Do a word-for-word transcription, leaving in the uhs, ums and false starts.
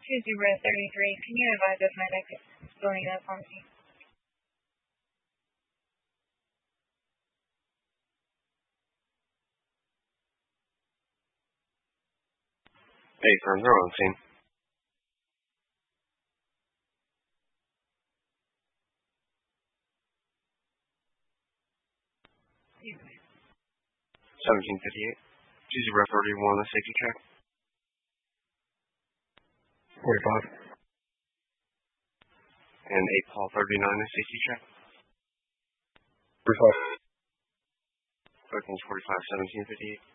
two zero thirty-three. Can you advise if my next is going up on me? Hey, firm, they're on the scene. seventeen fifty-eight. two zero thirty-one, a safety check. forty-five. And eight Paul thirty-nine, a safety check. forty-five. Bookings forty-five, seventeen fifty-eight.